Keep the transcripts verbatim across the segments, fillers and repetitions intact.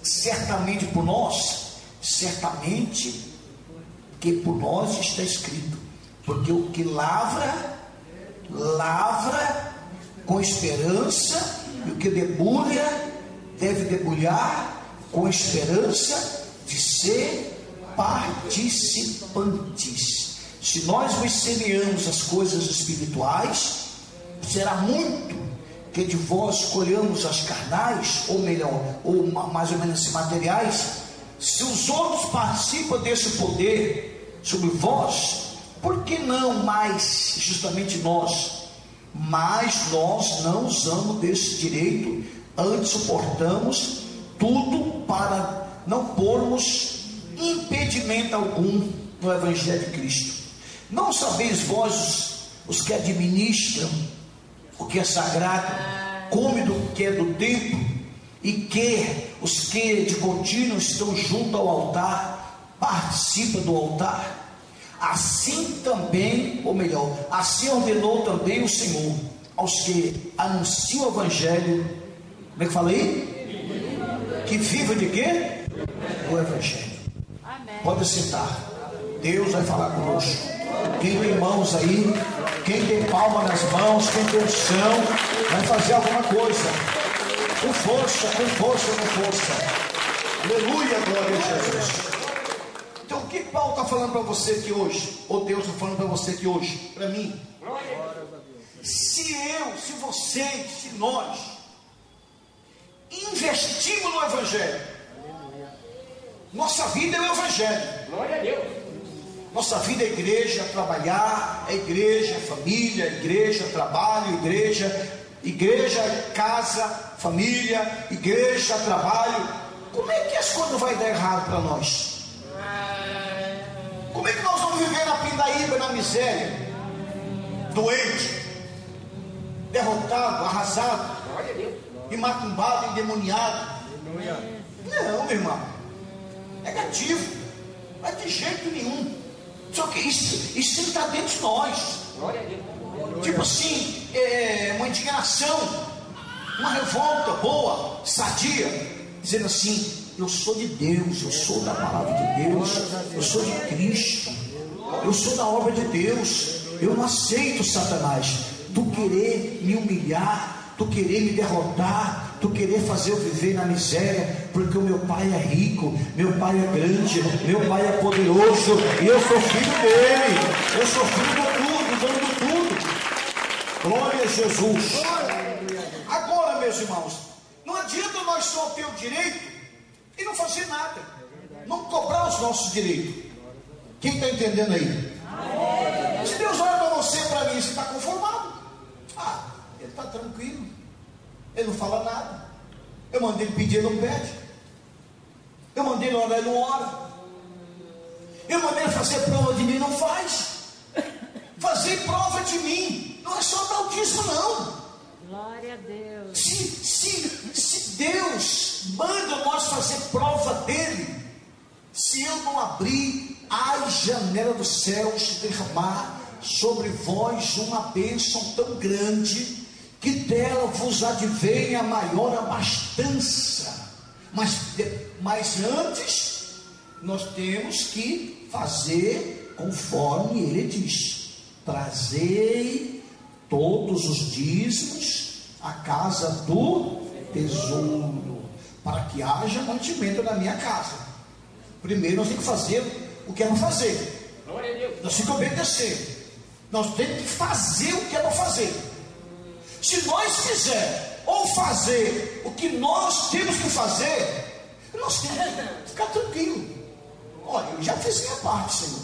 certamente por nós, certamente que por nós está escrito, porque o que lavra, lavra com esperança, e o que debulha, deve debulhar com esperança de ser participantes. Se nós nos semeamos as coisas espirituais, será muito que de vós colhamos as carnais, ou melhor, ou mais ou menos materiais. Se os outros participam desse poder sobre vós, por que não mais justamente nós? Mas nós não usamos desse direito, antes suportamos tudo para não pormos impedimento algum no Evangelho de Cristo. Não sabeis vós, os que administram o que é sagrado, come do que é do tempo, e que os que de contínuo estão junto ao altar participam do altar? Assim também, ou melhor, assim ordenou também o Senhor aos que anunciam o Evangelho. Como é que fala aí? Que viva de quê? O Evangelho. Amém. Pode sentar, Deus vai falar conosco. Quem tem mãos aí, quem tem palma nas mãos, quem tem unção, vai fazer alguma coisa, com força, com força, com força. Aleluia, glória a Jesus. Então o que Paulo está falando para você aqui hoje? Ou Deus está falando para você aqui hoje? Para mim, se eu, se você, se nós investimos no Evangelho, nossa vida é o Evangelho. Glória a Deus. Nossa vida é igreja, trabalhar, é igreja, família, igreja, trabalho, igreja, igreja, casa, família, igreja, trabalho. Como é que as coisas vão dar errado para nós? Como é que nós vamos viver na pindaíba, na miséria, doente, derrotado, arrasado, e macumbado, endemoniado? Não, meu irmão, negativo, não é de jeito nenhum. Só que isso, isso sempre está dentro de nós. Tipo assim, é, uma indignação, uma revolta boa, sadia, dizendo assim: eu sou de Deus, eu sou da palavra de Deus, eu sou de Cristo, eu sou da obra de Deus. Eu não aceito, Satanás, tu querer me humilhar, tu querer me derrotar, tu querer fazer eu viver na miséria, porque o meu pai é rico, meu pai é grande, meu pai é poderoso, e eu sou filho dele, eu sou filho do tudo, dono do tudo. Glória a Jesus. Agora, meus irmãos, não adianta nós só ter o direito e não fazer nada, não cobrar os nossos direitos. Quem está entendendo aí? Se Deus olha para você, para mim, você está conformado? Ah, ele está tranquilo, ele não fala nada. Eu mandei ele pedir, ele não pede. Eu mandei ele orar, ele não ora. Eu mandei ele fazer prova de mim, não faz. Fazer prova de mim não é só dar o dízimo, não. Glória a Deus. Se, se, se Deus manda nós fazer prova dele, se eu não abrir a janela dos céus, derramar sobre vós uma bênção tão grande, que dela vos advenha maior abastança. Mas, mas antes, nós temos que fazer conforme ele diz: trazei todos os dízimos à casa do tesouro, para que haja mantimento na minha casa. Primeiro nós temos que fazer o que é para fazer. Nós temos que obedecer. Nós temos que fazer o que é para fazer. Se nós fizermos ou fazer o que nós temos que fazer, nós temos que ficar tranquilo. Olha, eu já fiz minha parte, Senhor.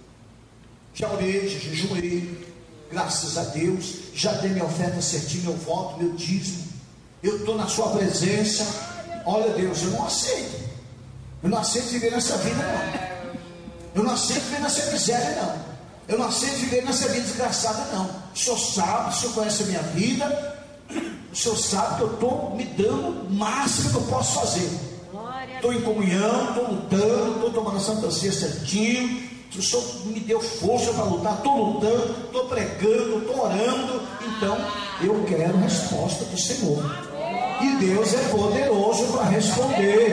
Já orei, já jejuei, graças a Deus, já dei minha oferta certinho, meu voto, meu dízimo. Eu estou na sua presença. Olha, Deus, eu não aceito. Eu não aceito viver nessa vida, não. Eu não aceito viver nessa miséria, não. Eu não aceito viver nessa vida desgraçada, não. O Senhor sabe, o Senhor conhece a minha vida. O Senhor sabe que eu estou me dando o máximo que eu posso fazer. Estou em comunhão, estou lutando, estou tomando a Santa Ceia certinho. O Senhor me deu força para lutar, estou lutando, estou pregando, estou orando. Então eu quero resposta do Senhor. E Deus é poderoso para responder.